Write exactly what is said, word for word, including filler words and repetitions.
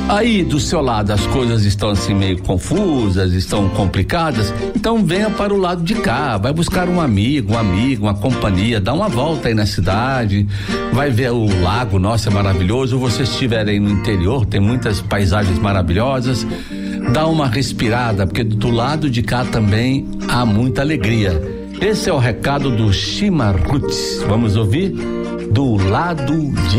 Aí do seu lado as coisas estão assim meio confusas, estão complicadas, então venha para o lado de cá, vai buscar um amigo, um amigo, uma companhia, dá uma volta aí na cidade, vai ver o lago, nossa, é maravilhoso. Vocês estiverem no interior, tem muitas paisagens maravilhosas, dá uma respirada, porque do lado de cá também há muita alegria. Esse é o recado do Chimarruts. Vamos ouvir? Do lado de